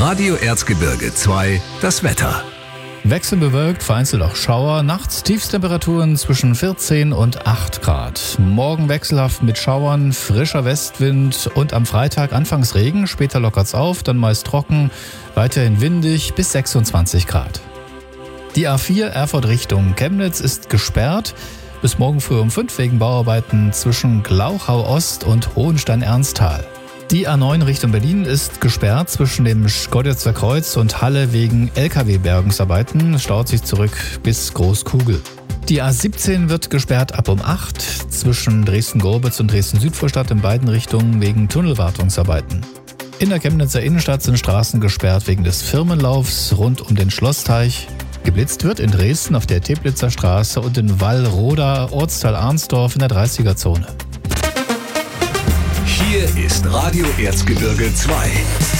Radio Erzgebirge 2, das Wetter. Wechselbewölkt, vereinzelt auch Schauer. Nachts Tiefstemperaturen zwischen 14 und 8 Grad. Morgen wechselhaft mit Schauern, frischer Westwind und am Freitag anfangs Regen. Später lockert's auf, dann meist trocken, weiterhin windig bis 26 Grad. Die A4 Erfurt Richtung Chemnitz ist gesperrt. Bis morgen früh um 5 wegen Bauarbeiten zwischen Glauchau Ost und Hohenstein-Ernsthal. Die A9 Richtung Berlin ist gesperrt zwischen dem Schkeuditzer Kreuz und Halle wegen LKW-Bergungsarbeiten. Es staut sich zurück bis Großkugel. Die A17 wird gesperrt ab um 8 zwischen Dresden-Gorbitz und Dresden-Südvorstadt in beiden Richtungen wegen Tunnelwartungsarbeiten. In der Chemnitzer Innenstadt sind Straßen gesperrt wegen des Firmenlaufs rund um den Schlossteich. Geblitzt wird in Dresden auf der Teplitzer Straße und in Wallroda, Ortsteil Arnsdorf in der 30er-Zone. Hier ist Radio Erzgebirge 2.